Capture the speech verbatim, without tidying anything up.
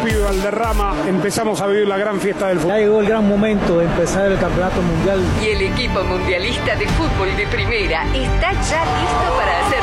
Pibe Valderrama, empezamos a vivir la gran fiesta del fútbol. Ya llegó el gran momento de empezar el campeonato mundial. Y el equipo mundialista de fútbol de primera está ya listo para hacer